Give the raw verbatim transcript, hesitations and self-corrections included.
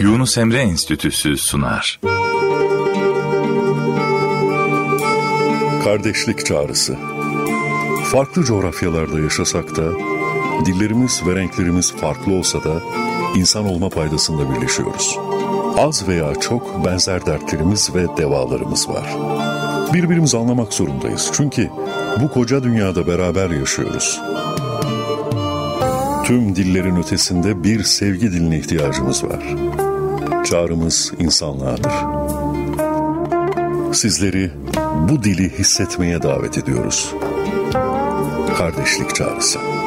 Yunus Emre Enstitüsü sunar. Kardeşlik çağrısı. Farklı coğrafyalarda yaşasak da, dillerimiz ve renklerimiz farklı olsa da insan olma paydasında birleşiyoruz. Az veya çok benzer dertlerimiz ve devalarımız var. Birbirimizi anlamak zorundayız. Çünkü bu koca dünyada beraber yaşıyoruz. Tüm dillerin ötesinde bir sevgi diline ihtiyacımız var. Çağrımız insanlığadır. Sizleri bu dili hissetmeye davet ediyoruz. Kardeşlik çağrısı.